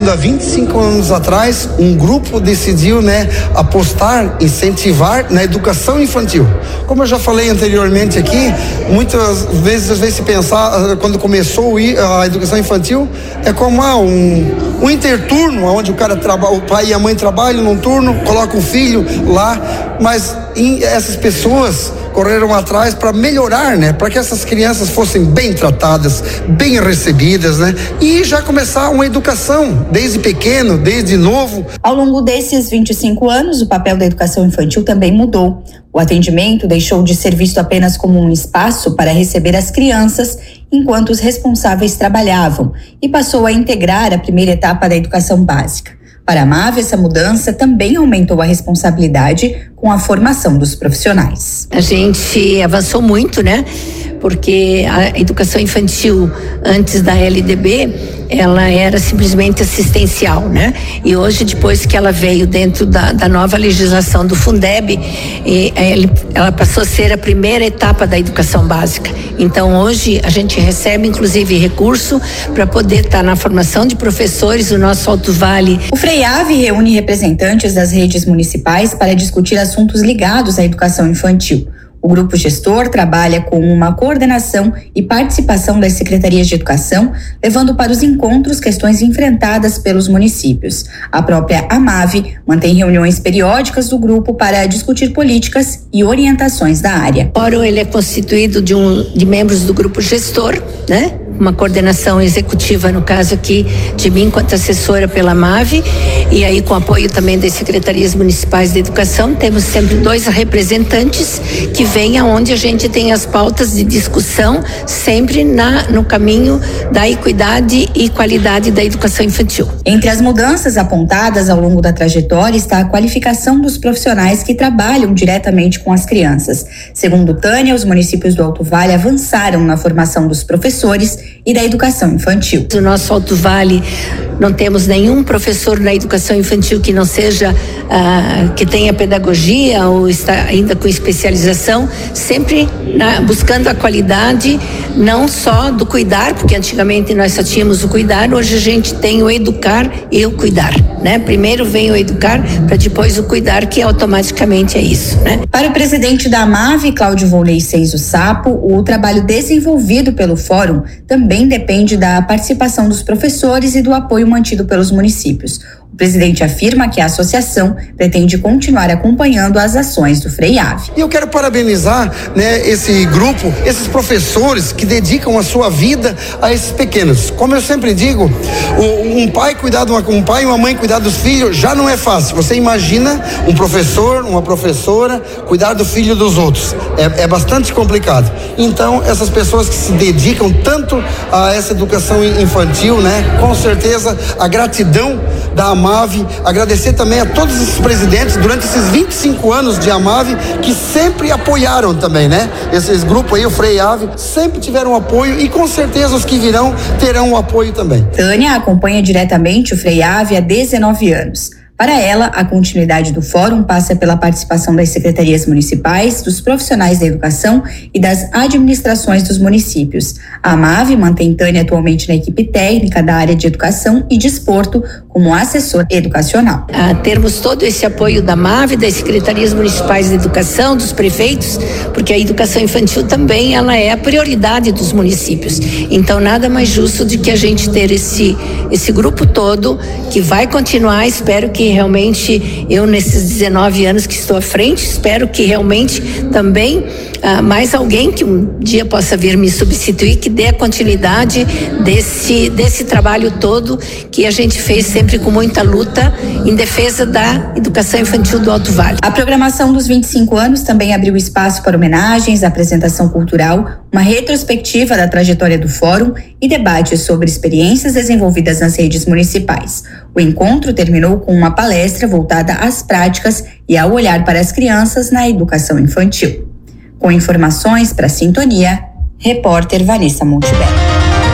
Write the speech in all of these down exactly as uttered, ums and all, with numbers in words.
quando há vinte e cinco anos atrás um grupo decidiu, né, apostar, incentivar na educação infantil. Como eu já falei anteriormente aqui, muitas vezes, às vezes se pensar, quando começou a educação infantil, é como ah, um, um interturno, onde o cara trabalha, o pai e a mãe trabalham num turno, coloca o filho lá, mas em, essas pessoas correram atrás para melhorar, né? Para que essas crianças fossem bem tratadas, bem recebidas, né? E já começar uma educação desde pequeno, desde novo. Ao longo desses vinte e cinco anos, o papel da educação infantil também mudou. O atendimento deixou de ser visto apenas como um espaço para receber as crianças, enquanto os responsáveis trabalhavam, e passou a integrar a primeira etapa da educação básica. Para a Amave, essa mudança também aumentou a responsabilidade com a formação dos profissionais. A gente avançou muito, né? Porque a educação infantil antes da L D B, ela era simplesmente assistencial, né? E hoje, depois que ela veio dentro da, da nova legislação do Fundeb, e, ele, ela passou a ser a primeira etapa da educação básica. Então, hoje, a gente recebe, inclusive, recurso para poder estar na formação de professores do nosso Alto Vale. O FREIAV reúne representantes das redes municipais para discutir assuntos ligados à educação infantil. O grupo gestor trabalha com uma coordenação e participação das secretarias de educação, levando para os encontros questões enfrentadas pelos municípios. A própria Amave mantém reuniões periódicas do grupo para discutir políticas e orientações da área. O fórum ele é constituído de, um, de membros do grupo gestor, né? Uma coordenação executiva, no caso aqui de mim, enquanto assessora pela Amave, e aí com apoio também das secretarias municipais de educação, temos sempre dois representantes que vêm aonde a gente tem as pautas de discussão, sempre na, no caminho da equidade e qualidade da educação infantil. Entre as mudanças apontadas ao longo da trajetória está a qualificação dos profissionais que trabalham diretamente com as crianças. Segundo Tânia, os municípios do Alto Vale avançaram na formação dos professores e da educação infantil. No nosso Alto Vale não temos nenhum professor na educação infantil que não seja, ah, que tenha pedagogia ou está ainda com especialização, sempre na, buscando a qualidade, não só do cuidar, porque antigamente nós só tínhamos o cuidar, hoje a gente tem o educar e o cuidar, né? Primeiro vem o educar, para depois o cuidar, que automaticamente é isso, né? Para o presidente da Amave, Cláudio Volney Seiso Sapo, o trabalho desenvolvido pelo fórum também depende da participação dos professores e do apoio mantido pelos municípios. O presidente afirma que a associação pretende continuar acompanhando as ações do FREIAV. E eu quero parabenizar, né, esse grupo, esses professores que dedicam a sua vida a esses pequenos. Como eu sempre digo, um pai cuidar de uma, um pai e uma mãe cuidar dos filhos já não é fácil. Você imagina um professor, uma professora cuidar do filho dos outros. É, é bastante complicado. Então, essas pessoas que se dedicam tanto a essa educação infantil, né, com certeza a gratidão da Amave, agradecer também a todos esses presidentes durante esses vinte e cinco anos de Amave que sempre apoiaram também, né? Esses grupos aí, o FREIAV, sempre tiveram apoio e com certeza os que virão terão o apoio também. Tânia acompanha diretamente o FREIAV há dezenove anos. Para ela, a continuidade do fórum passa pela participação das secretarias municipais, dos profissionais da educação e das administrações dos municípios. A Amave mantém Tânia atualmente na equipe técnica da área de educação e desporto como assessor educacional. A termos todo esse apoio da Amave, das secretarias municipais de educação, dos prefeitos, porque a educação infantil também ela é a prioridade dos municípios. Então, nada mais justo do que a gente ter esse, esse grupo todo que vai continuar. Espero que realmente eu, nesses dezenove anos que estou à frente, espero que realmente também ah, mais alguém que um dia possa vir me substituir, que dê a continuidade desse, desse trabalho todo que a gente fez sempre com muita luta em defesa da educação infantil do Alto Vale. A programação dos vinte e cinco anos também abriu espaço para homenagens, apresentação cultural, uma retrospectiva da trajetória do fórum e debates sobre experiências desenvolvidas nas redes municipais. O encontro terminou com uma palestra voltada às práticas e ao olhar para as crianças na educação infantil. Com informações para a Sintonia, repórter Vanessa Montebello.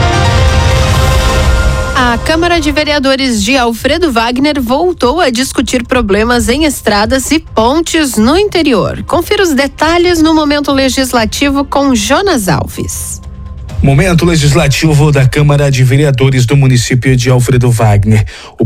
A Câmara de Vereadores de Alfredo Wagner voltou a discutir problemas em estradas e pontes no interior. Confira os detalhes no Momento Legislativo com Jonas Alves. Momento Legislativo da Câmara de Vereadores do município de Alfredo Wagner. O